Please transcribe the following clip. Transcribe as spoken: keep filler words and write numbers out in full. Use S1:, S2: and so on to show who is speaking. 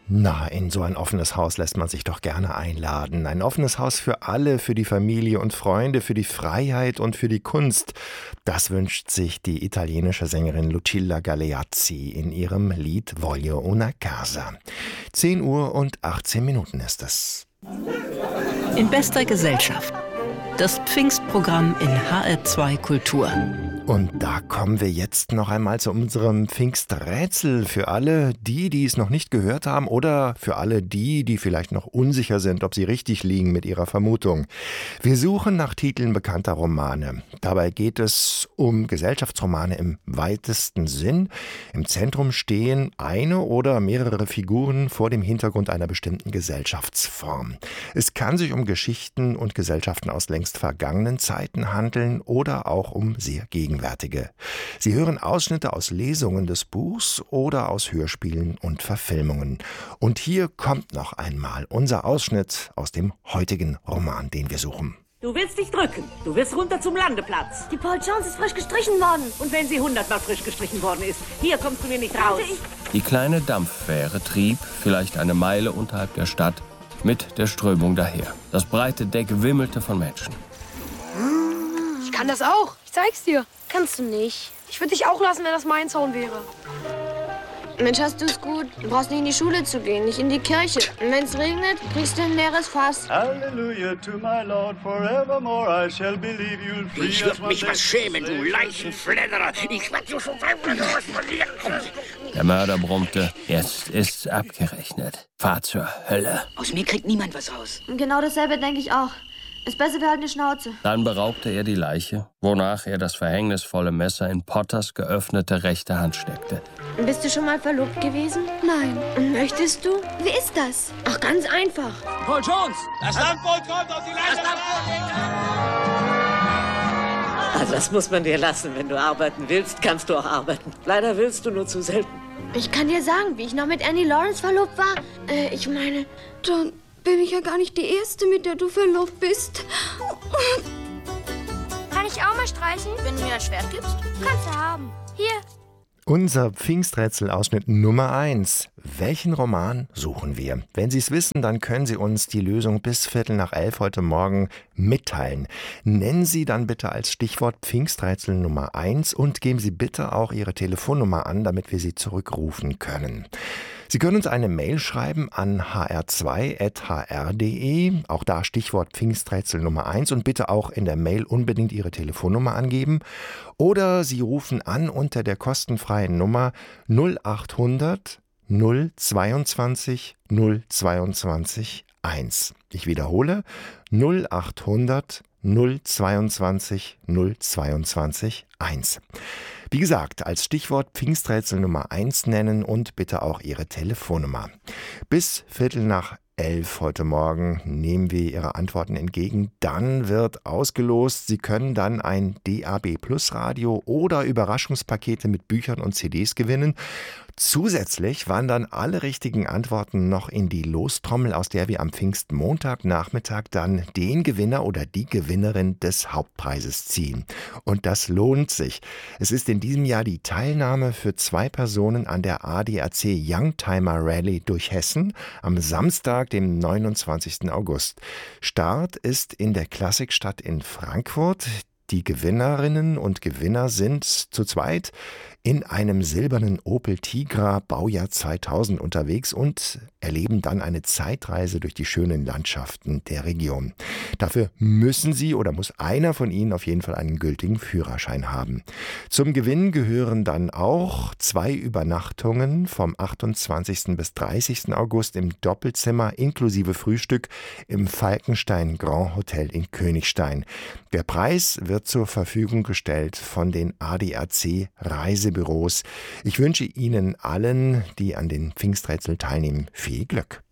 S1: Na, in so ein offenes Haus lässt man sich doch gerne einladen. Ein offenes Haus für alle, für die Familie und Freunde, für die Freiheit und für die Kunst. Das wünscht sich die italienische Sängerin Lucilla Galeazzi in ihrem Lied Voglio una casa. zehn Uhr und achtzehn Minuten ist es.
S2: In bester Gesellschaft. Das Pfingstprogramm in H R zwei Kultur.
S1: Und da kommen wir jetzt noch einmal zu unserem Pfingsträtsel für alle die, die es noch nicht gehört haben oder für alle die, die vielleicht noch unsicher sind, ob sie richtig liegen mit ihrer Vermutung. Wir suchen nach Titeln bekannter Romane. Dabei geht es um Gesellschaftsromane im weitesten Sinn. Im Zentrum stehen eine oder mehrere Figuren vor dem Hintergrund einer bestimmten Gesellschaftsform. Es kann sich um Geschichten und Gesellschaften aus längst vergangenen Zeiten handeln oder auch um sehr gegenwärtige. Sie hören Ausschnitte aus Lesungen des Buchs oder aus Hörspielen und Verfilmungen. Und hier kommt noch einmal unser Ausschnitt aus dem heutigen Roman, den wir suchen.
S3: Du willst dich drücken. Du willst runter zum Landeplatz.
S4: Die Paul Jones ist frisch gestrichen worden.
S3: Und wenn sie hundertmal frisch gestrichen worden ist, hier kommst du mir nicht raus.
S5: Die kleine Dampffähre trieb, vielleicht eine Meile unterhalb der Stadt, mit der Strömung daher. Das breite Deck wimmelte von Menschen.
S6: Ich kann das auch. Ich zeig's dir.
S4: Kannst du nicht.
S6: Ich würde dich auch lassen, wenn das mein Zaun wäre.
S4: Mensch, hast du's gut. Du brauchst nicht in die Schule zu gehen, nicht in die Kirche. Und wenn's regnet, kriegst du ein leeres Fass.
S7: Halleluja to my Lord, forevermore I shall believe you'll free.
S8: Ich würd mich was schämen, du Leichenfledderer. Ich werd so schon was verlieren.
S5: Der Mörder brummte, jetzt ist's abgerechnet. Fahr zur Hölle.
S8: Aus mir kriegt niemand was raus.
S4: Genau dasselbe denke ich auch. Ist besser, wir halten die Schnauze.
S5: Dann beraubte er die Leiche, wonach er das verhängnisvolle Messer in Potters geöffnete rechte Hand steckte.
S4: Bist du schon mal verlobt gewesen?
S6: Nein.
S4: Und möchtest du? Wie ist das? Ach, ganz einfach.
S8: Paul Jones! Das Dampfboot kommt auf die Leiche!
S3: Also das muss man dir lassen. Wenn du arbeiten willst, kannst du auch arbeiten. Leider willst du nur zu selten.
S4: Ich kann dir sagen, wie ich noch mit Annie Lawrence verlobt war. Äh, ich meine...
S6: Dann bin ich ja gar nicht die Erste, mit der du verlobt bist.
S4: Kann ich auch mal streichen? Wenn du mir ein Schwert gibst? Kannst du haben. Hier.
S1: Unser Pfingsträtsel-Ausschnitt Nummer eins. Welchen Roman suchen wir? Wenn Sie es wissen, dann können Sie uns die Lösung bis Viertel nach elf heute Morgen mitteilen. Nennen Sie dann bitte als Stichwort Pfingsträtsel Nummer eins und geben Sie bitte auch Ihre Telefonnummer an, damit wir Sie zurückrufen können. Sie können uns eine Mail schreiben an h r zwei at h r punkt d e, auch da Stichwort Pfingsträtsel Nummer eins und bitte auch in der Mail unbedingt Ihre Telefonnummer angeben. Oder Sie rufen an unter der kostenfreien Nummer null achthundert null zweiundzwanzig null zweiundzwanzig eins. Ich wiederhole null achthundert null zweiundzwanzig null zweiundzwanzig eins. Wie gesagt, als Stichwort Pfingsträtsel Nummer eins nennen und bitte auch Ihre Telefonnummer. Bis Viertel nach elf heute Morgen nehmen wir Ihre Antworten entgegen. Dann wird ausgelost. Sie können dann ein D A B Plus Radio oder Überraschungspakete mit Büchern und C Ds gewinnen. Zusätzlich wandern alle richtigen Antworten noch in die Lostrommel, aus der wir am Pfingstmontagnachmittag dann den Gewinner oder die Gewinnerin des Hauptpreises ziehen. Und das lohnt sich. Es ist in diesem Jahr die Teilnahme für zwei Personen an der A D A C Youngtimer Rally durch Hessen am Samstag, dem neunundzwanzigsten August. Start ist in der Klassikstadt in Frankfurt. Die Gewinnerinnen und Gewinner sind zu zweit in einem silbernen Opel Tigra Baujahr zweitausend unterwegs und erleben dann eine Zeitreise durch die schönen Landschaften der Region. Dafür müssen Sie oder muss einer von Ihnen auf jeden Fall einen gültigen Führerschein haben. Zum Gewinn gehören dann auch zwei Übernachtungen vom achtundzwanzigsten bis dreißigsten August im Doppelzimmer inklusive Frühstück im Falkenstein Grand Hotel in Königstein. Der Preis wird zur Verfügung gestellt von den A D A C Reisebüros. Ich wünsche Ihnen allen, die an den Pfingsträtsel teilnehmen, viel Glück.